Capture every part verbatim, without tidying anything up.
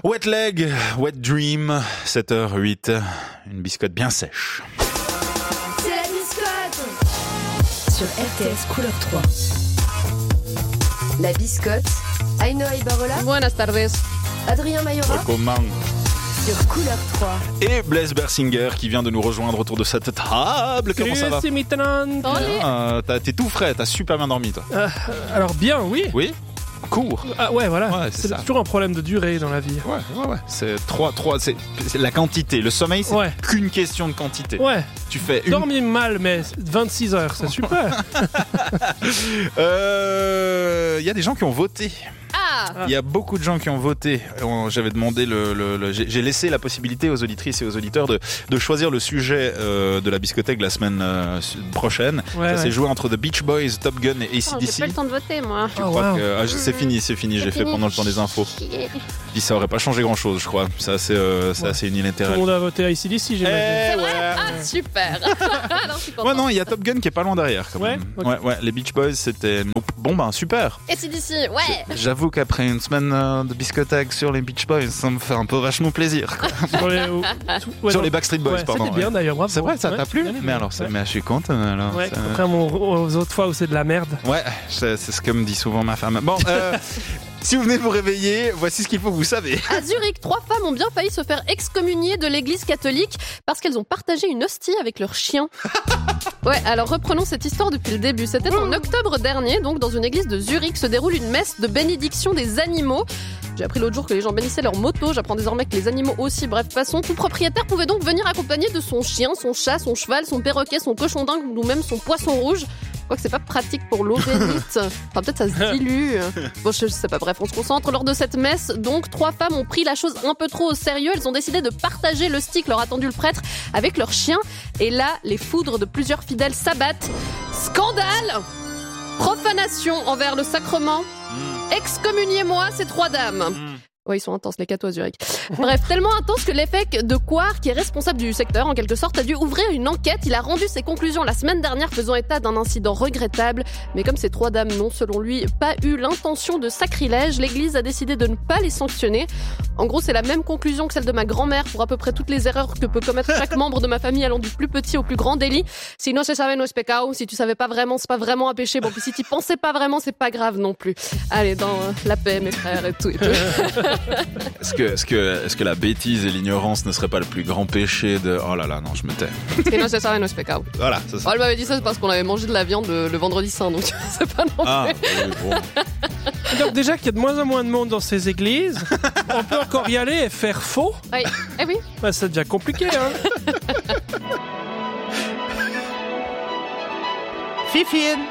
Wet Leg, Wet Dream, sept heures huit, une biscotte bien sèche. C'est la biscotte sur R T S Couleur trois. La biscotte, Ainhoa Ibarola, Buenas tardes. Adrien Mayora Comment sur Couleur trois. Et Blaise Bersinger qui vient de nous rejoindre autour de cette table. Comment ça va? C'est maintenant. Ah, t'as- T'es tout frais, t'as super bien dormi toi. Euh, alors bien, oui. Oui? Court. Ah ouais, voilà. Ouais, c'est c'est ça. toujours un problème de durée dans la vie. Ouais, ouais, ouais. C'est trois, trois, c'est, c'est la quantité. Le sommeil, c'est Ouais. qu'une question de quantité. Ouais. Tu fais une. Dormir mal, mais vingt-six heures, c'est super. Euh, Il y a des gens qui ont voté. Ah, Il y a beaucoup de gens qui ont voté. On- J'avais demandé le, le, le- j'ai j'ai laissé la possibilité aux auditrices et aux auditeurs de, de choisir le sujet euh, de la biscothèque la semaine euh, prochaine. Ouais, Ça ouais. s'est joué entre The Beach Boys, Top Gun et oh, j'ai A C/D C. pas le temps de voter, moi. Je Oh, crois wow. que ah, je- c'est fini, c'est fini. J'ai fait fini. pendant le temps des infos. Puis ça aurait pas changé grand chose, je crois. C'est assez, euh, c'est Ouais. assez Tout le unilatéral. monde a voté A C D C, j'imagine. Eh ouais. Ah, super. Alors, je suis contente. Ouais, non, il y a Top Gun qui est pas loin derrière. Quand Ouais, même. ok. ouais, ouais. Les Beach Boys, c'était bon, ben super. A C D C, ouais. J'avoue qu'après une semaine euh, de biscothèque sur les Beach Boys, ça me fait un peu vachement plaisir. quoi. Sur les, ouais, sur non. les Backstreet Boys, Ouais, pardon. C'était bien ouais. d'ailleurs, bravo. C'est vrai, ça Ouais, t'a plu? bien aimé. Mais alors, c'est- Ouais. mais je suis content. Alors, Ouais, ça- contrairement aux, aux autres fois où c'est de la merde. Ouais, c'est c'est ce que me dit souvent ma femme. Bon, euh, si vous venez de vous réveiller, voici ce qu'il faut que vous savez. À Zurich, trois femmes ont bien failli se faire excommunier de l'église catholique parce qu'elles ont partagé une hostie avec leur chien. Ouais, alors reprenons cette histoire depuis le début. C'était en octobre dernier, donc dans une église de Zurich se déroule une messe de bénédiction des animaux. J'ai appris l'autre jour que les gens bénissaient leur moto, j'apprends désormais que les animaux aussi. Bref, façon, tout propriétaire pouvait donc venir accompagné de son chien, son chat, son cheval, son perroquet, son cochon d'Inde ou même son poisson rouge. Quoique c'est pas pratique pour l'eau bénite. Enfin, peut-être ça se dilue. Bon, je sais pas. Bref, on se concentre. Lors de cette messe, donc, trois femmes ont pris la chose un peu trop au sérieux. Elles ont décidé de partager le stick leur a tendu le prêtre avec leur chien. Et là, les foudres de plusieurs fidèles s'abattent. Scandale! Profanation envers le sacrement. Excommuniez-moi ces trois dames. Ouais, ils sont intenses, les cathos à Zurich. Bref, tellement intense que l'évêque de Coire, qui est responsable du secteur, en quelque sorte, a dû ouvrir une enquête. Il a rendu ses conclusions la semaine dernière, faisant état d'un incident regrettable. Mais comme ces trois dames n'ont, selon lui, pas eu l'intention de sacrilège, l'église a décidé de ne pas les sanctionner. En gros, c'est la même conclusion que celle de ma grand-mère pour à peu près toutes les erreurs que peut commettre chaque membre de ma famille, allant du plus petit au plus grand délit. Si no se sabe, no es pecado. Si tu savais pas vraiment, c'est pas vraiment un péché. Bon, puis si tu pensais pas vraiment, c'est pas grave non plus. Allez, dans euh, la paix, mes frères, et tout et tout. Est-ce que, est-ce que, est-ce que la bêtise et l'ignorance ne seraient pas le plus grand péché de... Oh là là, non, je me tais. Si no se sabe, no es pecado. Voilà, c'est ça. Oh, elle m'avait dit ça, c'est parce qu'on avait mangé de la viande le, le vendredi saint, donc c'est pas non Ah, plus. oui, bon. Donc déjà qu'il y a de moins en moins de monde dans ces églises, on peut encore y aller et faire faux. Oui. Eh oui. Bah, c'est déjà compliqué, hein. Fifine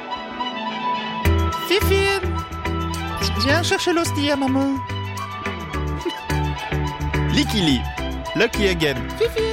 Fifine Viens chercher l'hostie à maman. Likili, lucky again. Fifine